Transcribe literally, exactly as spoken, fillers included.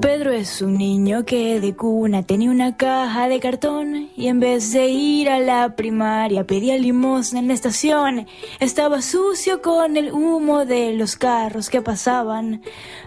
Pedro es un niño que de cuna tenía una caja de cartón y en vez de ir a la primaria pedía limosna en la estación. Estaba sucio con el humo de los carros que pasaban.